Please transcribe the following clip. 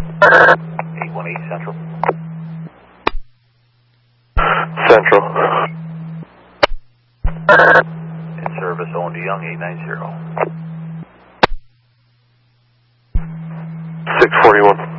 818 Central. Central. In service, Owen DeYoung, 890. 641.